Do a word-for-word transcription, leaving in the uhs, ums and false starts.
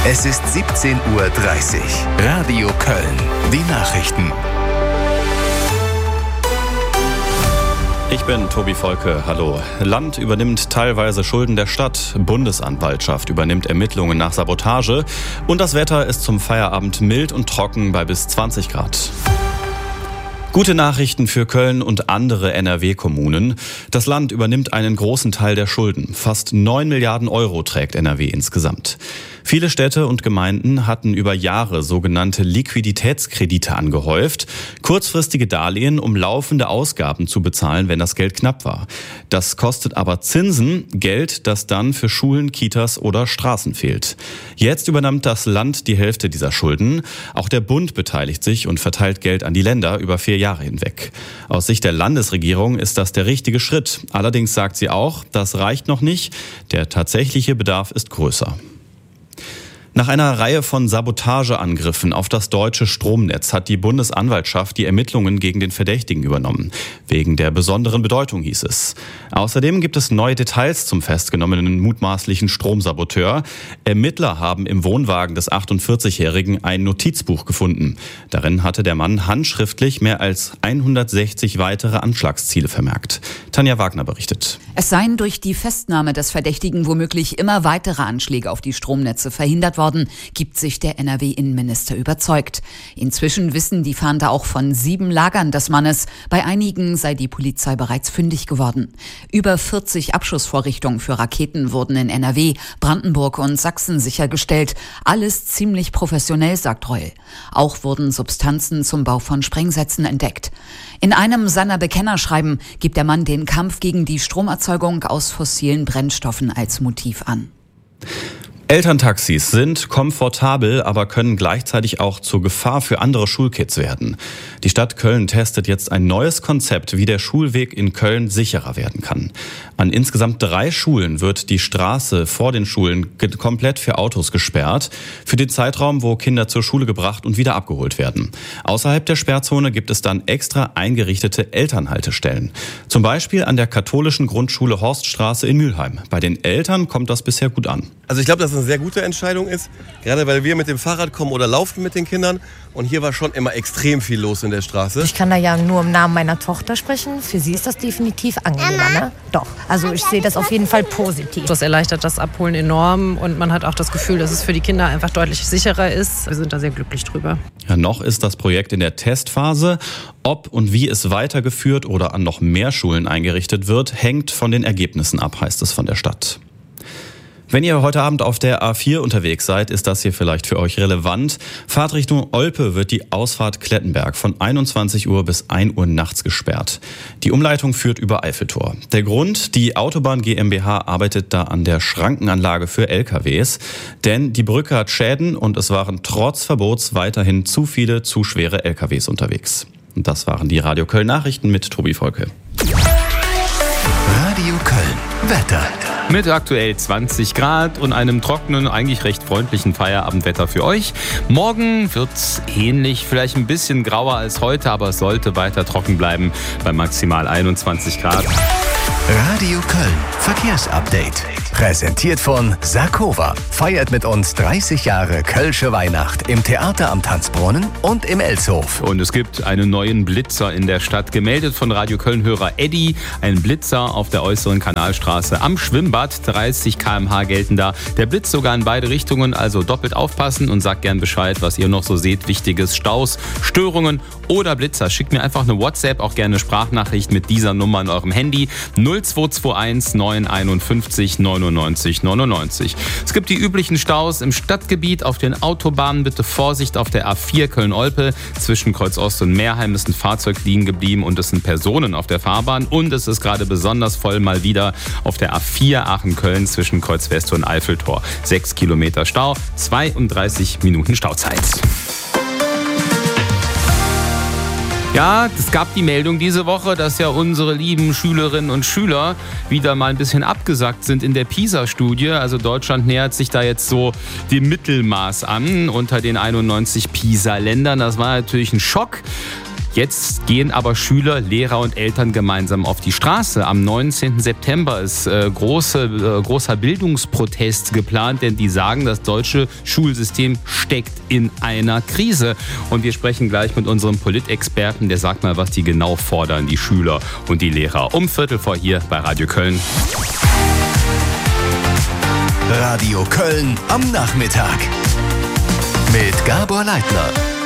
Es ist siebzehn Uhr dreißig. Radio Köln. Die Nachrichten. Ich bin Tobi Volke, hallo. Land übernimmt teilweise Schulden der Stadt, Bundesanwaltschaft übernimmt Ermittlungen nach Sabotage und das Wetter ist zum Feierabend mild und trocken bei bis zwanzig Grad. Gute Nachrichten für Köln und andere N R W-Kommunen. Das Land übernimmt einen großen Teil der Schulden. Fast neun Milliarden Euro trägt N R W insgesamt. Viele Städte und Gemeinden hatten über Jahre sogenannte Liquiditätskredite angehäuft, kurzfristige Darlehen, um laufende Ausgaben zu bezahlen, wenn das Geld knapp war. Das kostet aber Zinsen, Geld, das dann für Schulen, Kitas oder Straßen fehlt. Jetzt übernimmt das Land die Hälfte dieser Schulden. Auch der Bund beteiligt sich und verteilt Geld an die Länder über vier Jahre hinweg. Aus Sicht der Landesregierung ist das der richtige Schritt. Allerdings sagt sie auch, das reicht noch nicht. Der tatsächliche Bedarf ist größer. Nach einer Reihe von Sabotageangriffen auf das deutsche Stromnetz hat die Bundesanwaltschaft die Ermittlungen gegen den Verdächtigen übernommen. Wegen der besonderen Bedeutung, hieß es. Außerdem gibt es neue Details zum festgenommenen mutmaßlichen Stromsaboteur. Ermittler haben im Wohnwagen des achtundvierzigjährigen ein Notizbuch gefunden. Darin hatte der Mann handschriftlich mehr als hundertsechzig weitere Anschlagsziele vermerkt. Tanja Wagner berichtet. Es seien durch die Festnahme des Verdächtigen womöglich immer weitere Anschläge auf die Stromnetze verhindert worden, gibt sich der N R W-Innenminister überzeugt. Inzwischen wissen die Fahnder auch von sieben Lagern des Mannes. Bei einigen sei die Polizei bereits fündig geworden. Über vierzig Abschussvorrichtungen für Raketen wurden in N R W, Brandenburg und Sachsen sichergestellt. Alles ziemlich professionell, sagt Reul. Auch wurden Substanzen zum Bau von Sprengsätzen entdeckt. In einem seiner Bekennerschreiben gibt der Mann den Kampf gegen die Stromerzeugung aus fossilen Brennstoffen als Motiv an. Elterntaxis sind komfortabel, aber können gleichzeitig auch zur Gefahr für andere Schulkids werden. Die Stadt Köln testet jetzt ein neues Konzept, wie der Schulweg in Köln sicherer werden kann. An insgesamt drei Schulen wird die Straße vor den Schulen komplett für Autos gesperrt, für den Zeitraum, wo Kinder zur Schule gebracht und wieder abgeholt werden. Außerhalb der Sperrzone gibt es dann extra eingerichtete Elternhaltestellen. Zum Beispiel an der katholischen Grundschule Horststraße in Mülheim. Bei den Eltern kommt das bisher gut an. Also ich glaube, dass es eine sehr gute Entscheidung ist, gerade weil wir mit dem Fahrrad kommen oder laufen mit den Kindern. Und hier war schon immer extrem viel los in der Straße. Ich kann da ja nur im Namen meiner Tochter sprechen. Für sie ist das definitiv angenehmer, ne? Doch, also ich sehe das auf jeden Fall positiv. Das erleichtert das Abholen enorm und man hat auch das Gefühl, dass es für die Kinder einfach deutlich sicherer ist. Wir sind da sehr glücklich drüber. Ja, noch ist das Projekt in der Testphase. Ob und wie es weitergeführt oder an noch mehr Schulen eingerichtet wird, hängt von den Ergebnissen ab, heißt es von der Stadt. Wenn ihr heute Abend auf der A vier unterwegs seid, ist das hier vielleicht für euch relevant. Fahrtrichtung Olpe wird die Ausfahrt Klettenberg von einundzwanzig Uhr bis ein Uhr nachts gesperrt. Die Umleitung führt über Eiffeltor. Der Grund, die Autobahn GmbH arbeitet da an der Schrankenanlage für L K Ws. Denn die Brücke hat Schäden und es waren trotz Verbots weiterhin zu viele, zu schwere L K Ws unterwegs. Und das waren die Radio Köln Nachrichten mit Tobi Volke. Radio Köln. Wetter. Mit aktuell zwanzig Grad und einem trockenen, eigentlich recht freundlichen Feierabendwetter für euch. Morgen wird's ähnlich, vielleicht ein bisschen grauer als heute, aber es sollte weiter trocken bleiben bei maximal einundzwanzig Grad. Radio Köln. Verkehrsupdate. Präsentiert von Sarkova. Feiert mit uns dreißig Jahre Kölsche Weihnacht im Theater am Tanzbrunnen und im Elshof. Und es gibt einen neuen Blitzer in der Stadt. Gemeldet von Radio Köln-Hörer Eddie. Ein Blitzer auf der äußeren Kanalstraße am Schwimmbad. dreißig Kilometer pro Stunde gelten da. Der Blitz sogar in beide Richtungen, also doppelt aufpassen und sagt gern Bescheid, was ihr noch so seht. Wichtiges, Staus, Störungen oder Blitzer. Schickt mir einfach eine WhatsApp, auch gerne eine Sprachnachricht mit dieser Nummer in eurem Handy. null zwei zwei eins neun fünf eins neunundneunzig neunundneunzig. Es gibt die üblichen Staus im Stadtgebiet. Auf den Autobahnen bitte Vorsicht auf der A vier Köln-Olpe. Zwischen Kreuz Ost und Meerheim ist ein Fahrzeug liegen geblieben und es sind Personen auf der Fahrbahn. Und es ist gerade besonders voll mal wieder auf der A vier Aachen-Köln zwischen Kreuz West und Eiffeltor. Sechs Kilometer Stau, zweiunddreißig Minuten Stauzeit. Ja, es gab die Meldung diese Woche, dass ja unsere lieben Schülerinnen und Schüler wieder mal ein bisschen abgesackt sind in der PISA-Studie. Also Deutschland nähert sich da jetzt so dem Mittelmaß an unter den einundneunzig PISA-Ländern. Das war natürlich ein Schock. Jetzt gehen aber Schüler, Lehrer und Eltern gemeinsam auf die Straße. Am neunzehnten September ist äh, große, äh, großer Bildungsprotest geplant, denn die sagen, das deutsche Schulsystem steckt in einer Krise. Und wir sprechen gleich mit unserem Politexperten, der sagt mal, was die genau fordern, die Schüler und die Lehrer. Um Viertel vor hier bei Radio Köln. Radio Köln am Nachmittag mit Gabor Leitner.